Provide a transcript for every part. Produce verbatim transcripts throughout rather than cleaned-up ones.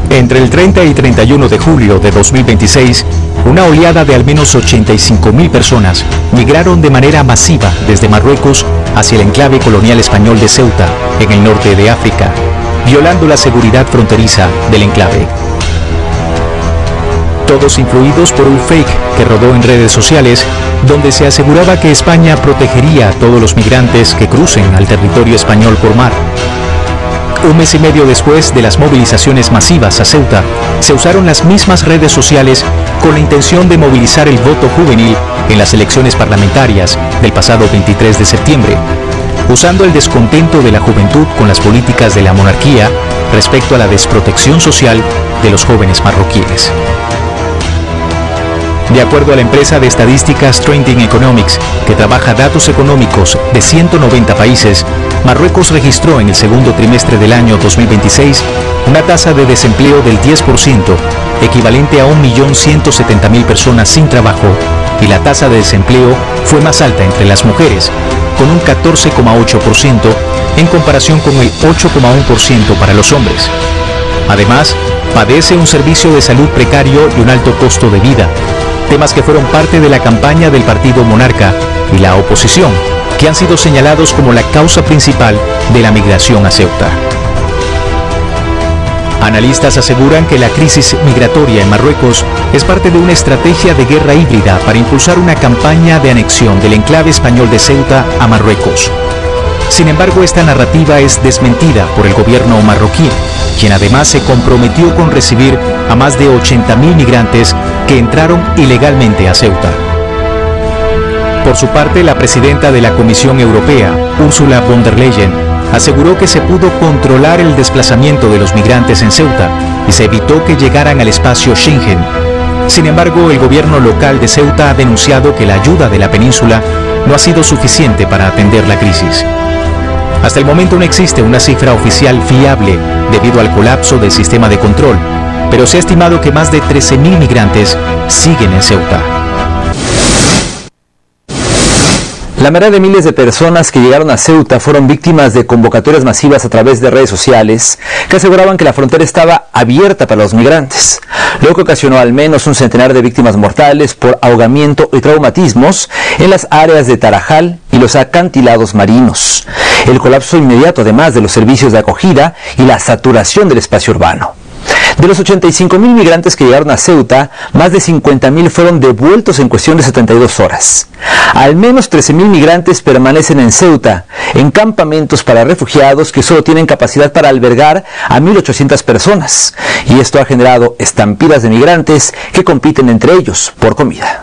Entre el treinta y treinta y uno de julio de dos mil veintiséis, una oleada de al menos ochenta y cinco mil personas migraron de manera masiva desde Marruecos hacia el enclave colonial español de Ceuta, en el norte de África, violando la seguridad fronteriza del enclave. Todos influidos por un fake que rodó en redes sociales, donde se aseguraba que España protegería a todos los migrantes que crucen al territorio español por mar. Un mes y medio después de las movilizaciones masivas a Ceuta, se usaron las mismas redes sociales con la intención de movilizar el voto juvenil en las elecciones parlamentarias del pasado veintitrés de septiembre, usando el descontento de la juventud con las políticas de la monarquía respecto a la desprotección social de los jóvenes marroquíes. De acuerdo a la empresa de estadísticas Trending Economics, que trabaja datos económicos de ciento noventa países, Marruecos registró en el segundo trimestre del año dos mil veintiséis una tasa de desempleo del diez por ciento, equivalente a un millón ciento setenta mil personas sin trabajo, y la tasa de desempleo fue más alta entre las mujeres, con un catorce coma ocho por ciento en comparación con el ocho coma uno por ciento para los hombres. Además, padece un servicio de salud precario y un alto costo de vida, temas que fueron parte de la campaña del partido monarca y la oposición, que han sido señalados como la causa principal de la migración a Ceuta. Analistas aseguran que la crisis migratoria en Marruecos es parte de una estrategia de guerra híbrida para impulsar una campaña de anexión del enclave español de Ceuta a Marruecos. Sin embargo, esta narrativa es desmentida por el gobierno marroquí, quien además se comprometió con recibir a más de ochenta mil migrantes que entraron ilegalmente a Ceuta. Por su parte, la presidenta de la Comisión Europea, Ursula von der Leyen, aseguró que se pudo controlar el desplazamiento de los migrantes en Ceuta y se evitó que llegaran al espacio Schengen. Sin embargo, el gobierno local de Ceuta ha denunciado que la ayuda de la península no ha sido suficiente para atender la crisis. Hasta el momento no existe una cifra oficial fiable debido al colapso del sistema de control, pero se ha estimado que más de trece mil migrantes siguen en Ceuta. La mayoría de miles de personas que llegaron a Ceuta fueron víctimas de convocatorias masivas a través de redes sociales que aseguraban que la frontera estaba abierta para los migrantes, lo que ocasionó al menos un centenar de víctimas mortales por ahogamiento y traumatismos en las áreas de Tarajal y los acantilados marinos, el colapso inmediato además de los servicios de acogida y la saturación del espacio urbano. De los ochenta y cinco mil migrantes que llegaron a Ceuta, más de cincuenta mil fueron devueltos en cuestión de setenta y dos horas. Al menos trece mil migrantes permanecen en Ceuta, en campamentos para refugiados que solo tienen capacidad para albergar a mil ochocientas personas. Y esto ha generado estampidas de migrantes que compiten entre ellos por comida.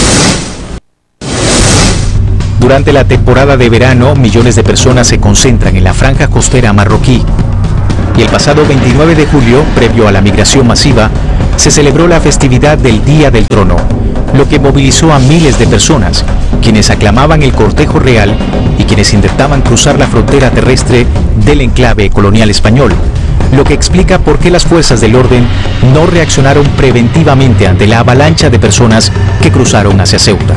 Durante la temporada de verano, millones de personas se concentran en la franja costera marroquí. Y el pasado veintinueve de julio, previo a la migración masiva, se celebró la festividad del Día del Trono, lo que movilizó a miles de personas, quienes aclamaban el cortejo real y quienes intentaban cruzar la frontera terrestre del enclave colonial español, lo que explica por qué las fuerzas del orden no reaccionaron preventivamente ante la avalancha de personas que cruzaron hacia Ceuta.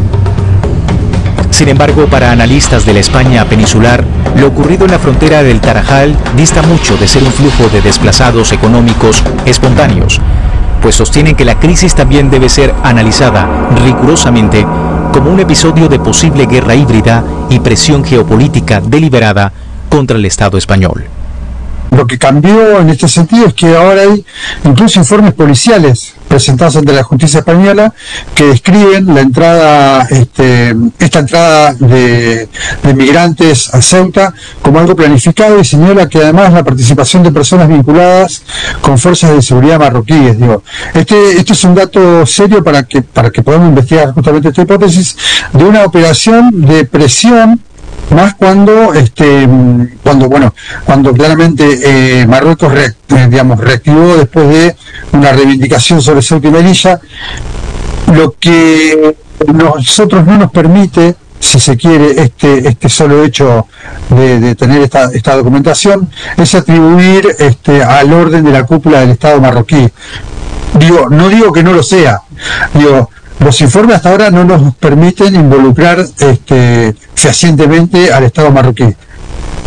Sin embargo, para analistas de la España peninsular, lo ocurrido en la frontera del Tarajal dista mucho de ser un flujo de desplazados económicos espontáneos, pues sostienen que la crisis también debe ser analizada rigurosamente como un episodio de posible guerra híbrida y presión geopolítica deliberada contra el Estado español. Lo que cambió en este sentido es que ahora hay incluso informes policiales presentados ante la justicia española que describen la entrada, este, esta entrada de, de migrantes a Ceuta como algo planificado y señala que además la participación de personas vinculadas con fuerzas de seguridad marroquíes. Digo, este, este es un dato serio para que, para que podamos investigar justamente esta hipótesis de una operación de presión, más cuando este cuando bueno cuando claramente eh, Marruecos re, eh, digamos reactivó después de una reivindicación sobre Ceuta y Melilla, lo que nosotros no nos permite, si se quiere, este este solo hecho de, de tener esta esta documentación es atribuir este al orden de la cúpula del Estado marroquí. Digo, no digo que no lo sea, digo, los informes hasta ahora no nos permiten involucrar este, fehacientemente al Estado marroquí.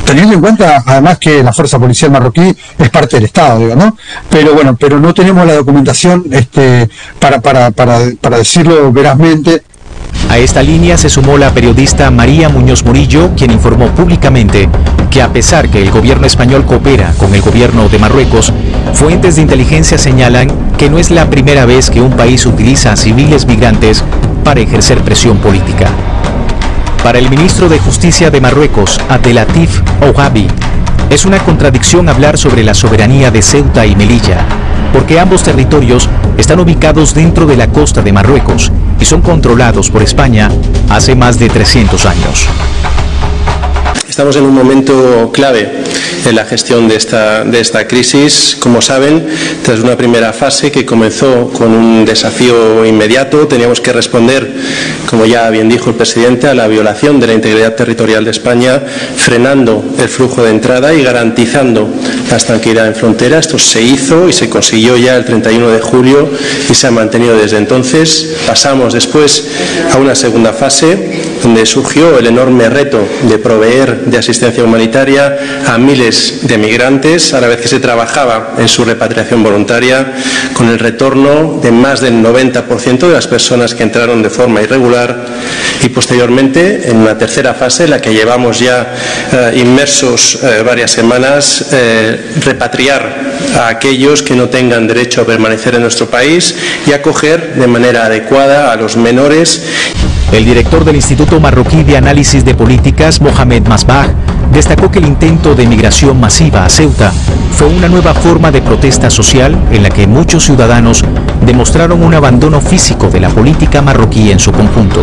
teniendo en cuenta además que la fuerza policial marroquí es parte del Estado, digo, ¿no? Pero bueno, pero no tenemos la documentación este, para, para, para, para decirlo verazmente. A esta línea se sumó la periodista María Muñoz Murillo, quien informó públicamente que a pesar que el gobierno español coopera con el gobierno de Marruecos, fuentes de inteligencia señalan que no es la primera vez que un país utiliza a civiles migrantes para ejercer presión política. Para el ministro de Justicia de Marruecos, Abdelatif Ouahabi, es una contradicción hablar sobre la soberanía de Ceuta y Melilla, porque ambos territorios están ubicados dentro de la costa de Marruecos y son controlados por España hace más de trescientos años. Estamos en un momento clave en la gestión de esta, de esta crisis. Como saben, tras una primera fase que comenzó con un desafío inmediato, teníamos que responder, como ya bien dijo el presidente, a la violación de la integridad territorial de España, frenando el flujo de entrada y garantizando la tranquilidad en frontera. Esto se hizo y se consiguió ya el treinta y uno de julio y se ha mantenido desde entonces. Pasamos después a una segunda fase donde surgió el enorme reto de proveer de asistencia humanitaria a miles de migrantes, a la vez que se trabajaba en su repatriación voluntaria, con el retorno de más del noventa por ciento de las personas que entraron de forma irregular, y posteriormente, en una tercera fase, en la que llevamos ya eh, inmersos eh, varias semanas, eh, repatriar a aquellos que no tengan derecho a permanecer en nuestro país y acoger de manera adecuada a los menores. El director del Instituto Marroquí de Análisis de Políticas, Mohamed Masbah, destacó que el intento de migración masiva a Ceuta fue una nueva forma de protesta social en la que muchos ciudadanos demostraron un abandono físico de la política marroquí en su conjunto.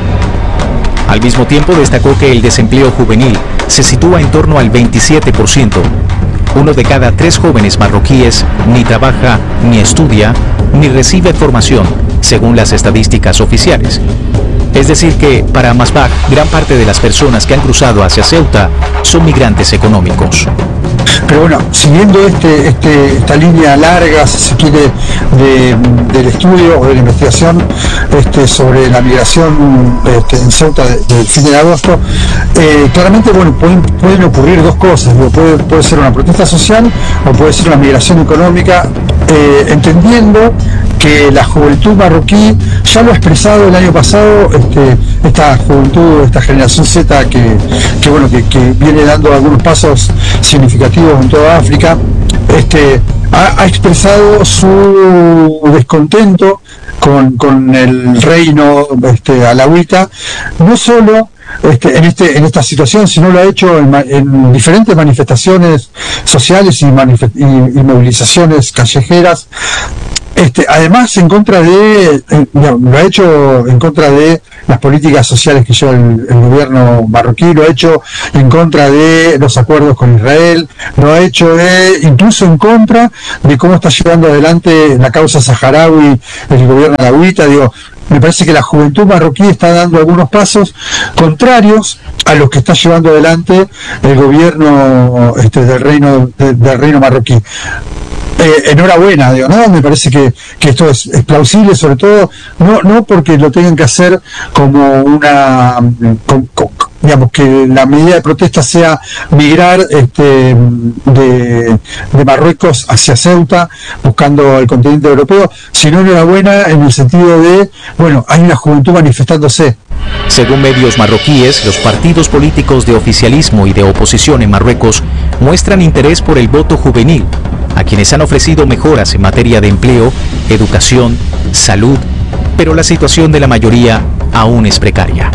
Al mismo tiempo, destacó que el desempleo juvenil se sitúa en torno al veintisiete por ciento. Uno de cada tres jóvenes marroquíes ni trabaja, ni estudia, ni recibe formación, según las estadísticas oficiales. Es decir que, para Masbah, gran parte de las personas que han cruzado hacia Ceuta son migrantes económicos. Pero bueno, siguiendo este, este, esta línea larga, si se quiere, de, del estudio o de la investigación este, sobre la migración este, en Ceuta del fin de agosto, eh, claramente bueno, pueden, pueden ocurrir dos cosas. Puede, puede ser una protesta social o puede ser una migración económica, eh, entendiendo que la juventud marroquí ya lo ha expresado el año pasado, este, esta juventud, esta generación Z que, que bueno que, que viene dando algunos pasos significativos en toda África, este, ha, ha expresado su descontento con, con el reino este, alawita, no solo Este, en, este, en esta situación, sino lo ha hecho en, en diferentes manifestaciones sociales y, manif- y, y movilizaciones callejeras. Este, además, en contra de, eh, no, lo ha hecho en contra de las políticas sociales que lleva el, el gobierno marroquí, lo ha hecho en contra de los acuerdos con Israel, lo ha hecho de, incluso en contra de cómo está llevando adelante la causa saharaui el gobierno alawita. Digo, me parece que la juventud marroquí está dando algunos pasos contrarios a los que está llevando adelante el gobierno este, del reino de, del reino marroquí. Eh, enhorabuena, digo, ¿no? Me parece que, que esto es, es plausible, sobre todo no no porque lo tengan que hacer como una con, con, digamos que la medida de protesta sea migrar este de, de Marruecos hacia Ceuta buscando el continente europeo, sino enhorabuena en el sentido de, bueno, hay una juventud manifestándose. Según medios marroquíes, los partidos políticos de oficialismo y de oposición en Marruecos muestran interés por el voto juvenil, a quienes han ofrecido mejoras en materia de empleo, educación, salud, pero la situación de la mayoría aún es precaria.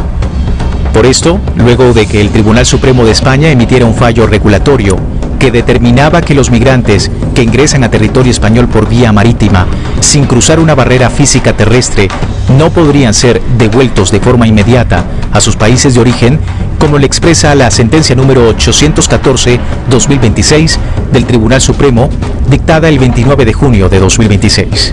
Por esto, luego de que el Tribunal Supremo de España emitiera un fallo regulatorio que determinaba que los migrantes que ingresan a territorio español por vía marítima sin cruzar una barrera física terrestre no podrían ser devueltos de forma inmediata a sus países de origen, como le expresa la sentencia número ochocientos catorce guión dos mil veintiséis del Tribunal Supremo, dictada el veintinueve de junio de dos mil veintiséis.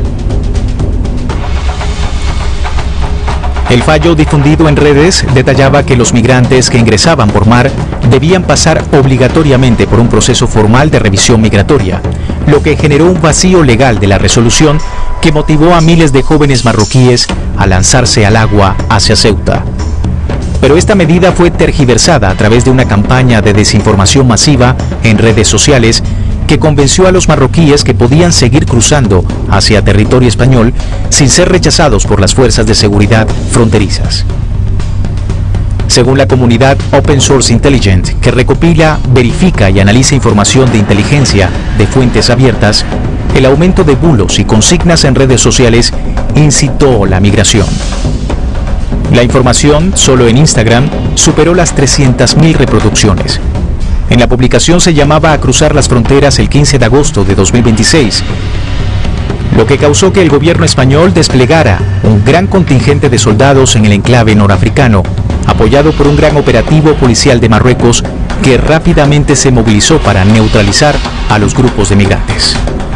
El fallo difundido en redes detallaba que los migrantes que ingresaban por mar debían pasar obligatoriamente por un proceso formal de revisión migratoria, lo que generó un vacío legal de la resolución que motivó a miles de jóvenes marroquíes a lanzarse al agua hacia Ceuta. Pero esta medida fue tergiversada a través de una campaña de desinformación masiva en redes sociales que convenció a los marroquíes que podían seguir cruzando hacia territorio español sin ser rechazados por las fuerzas de seguridad fronterizas. Según la comunidad Open Source Intelligence, que recopila, verifica y analiza información de inteligencia de fuentes abiertas, el aumento de bulos y consignas en redes sociales incitó la migración. La información, solo en Instagram, superó las trescientas mil reproducciones. En la publicación se llamaba a cruzar las fronteras el quince de agosto de dos mil veintiséis, lo que causó que el gobierno español desplegara un gran contingente de soldados en el enclave norafricano, apoyado por un gran operativo policial de Marruecos que rápidamente se movilizó para neutralizar a los grupos de migrantes.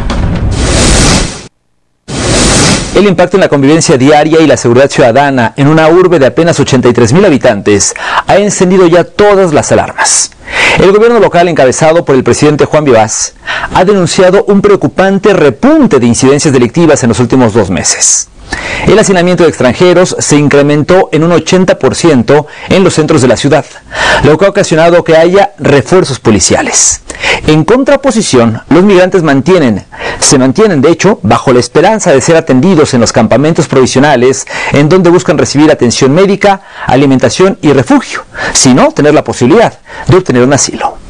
El impacto en la convivencia diaria y la seguridad ciudadana en una urbe de apenas ochenta y tres mil habitantes ha encendido ya todas las alarmas. El gobierno local, encabezado por el presidente Juan Vivas, ha denunciado un preocupante repunte de incidencias delictivas en los últimos dos meses. El hacinamiento de extranjeros se incrementó en un ochenta por ciento en los centros de la ciudad, lo que ha ocasionado que haya refuerzos policiales. En contraposición, los migrantes mantienen, se mantienen de hecho bajo la esperanza de ser atendidos en los campamentos provisionales, en donde buscan recibir atención médica, alimentación y refugio, sino tener la posibilidad de obtener un asilo.